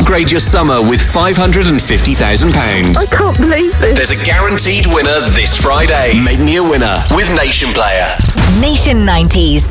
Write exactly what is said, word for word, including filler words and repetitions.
Upgrade your summer with five hundred fifty thousand pounds. I can't believe this. There's a guaranteed winner this Friday. Make me a winner with Nation Player. Nation nineties.